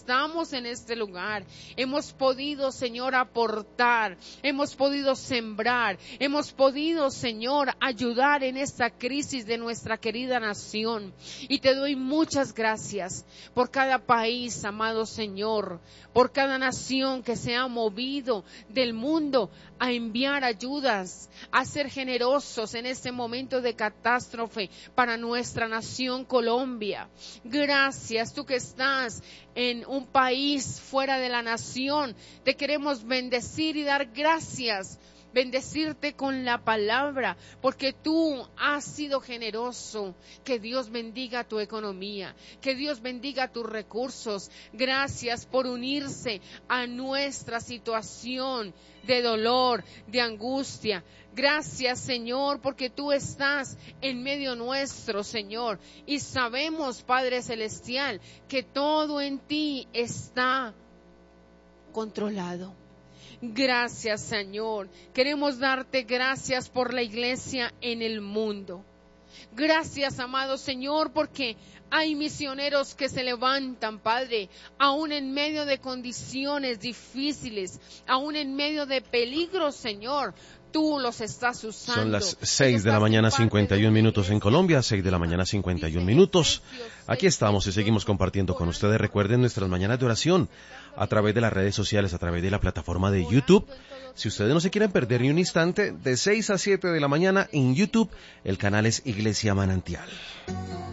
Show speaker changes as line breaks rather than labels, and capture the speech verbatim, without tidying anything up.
estamos en este lugar, hemos podido, Señor, aportar, hemos podido sembrar, hemos podido, Señor, ayudar en esta crisis de nuestra querida nación. Y te doy muchas gracias por cada país, amado Señor, por cada nación que se ha movido del mundo a enviar ayudas, a ser generosos en este momento de catástrofe para nuestra nación Colombia. Gracias, tú que estás en un país fuera de la nación, te queremos bendecir y dar gracias. Bendecirte con la palabra, porque tú has sido generoso. Que Dios bendiga tu economía, que Dios bendiga tus recursos. Gracias por unirse a nuestra situación de dolor, de angustia. Gracias, Señor, porque tú estás en medio nuestro, Señor. Y sabemos, Padre Celestial, que todo en ti está controlado. Gracias, Señor. Queremos darte gracias por la iglesia en el mundo. Gracias, amado Señor, porque hay misioneros que se levantan, Padre, aún en medio de condiciones difíciles, aún en medio de peligros, Señor. Tú los estás usando.
Son las seis de la mañana, cincuenta y un minutos en Colombia, seis de la mañana, cincuenta y un minutos. Aquí estamos y seguimos compartiendo con ustedes. Recuerden nuestras mañanas de oración a través de las redes sociales, a través de la plataforma de YouTube. Si ustedes no se quieren perder ni un instante, de seis a siete de la mañana en YouTube, el canal es Iglesia Manantial.